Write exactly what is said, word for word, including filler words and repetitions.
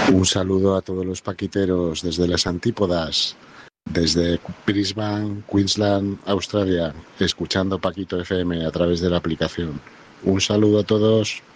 Un saludo a todos los paquiteros desde las antípodas, desde Brisbane, Queensland, Australia, escuchando Paquito F M a través de la aplicación. Un saludo a todos.